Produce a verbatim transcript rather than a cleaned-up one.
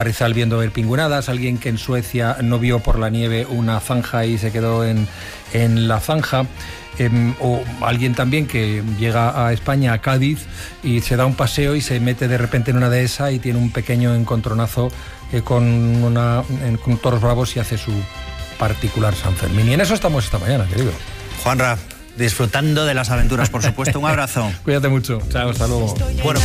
Carrizal viendo ver pingüinadas, alguien que en Suecia no vio por la nieve una zanja y se quedó en, en la zanja. Eh, o alguien también que llega a España, a Cádiz, y se da un paseo y se mete de repente en una dehesa y tiene un pequeño encontronazo eh, con, una, en, con toros bravos y hace su particular San Fermín. Y en eso estamos esta mañana, querido. Juanra, disfrutando de las aventuras, por supuesto. Un abrazo. Cuídate mucho. Chao, hasta luego. Bueno,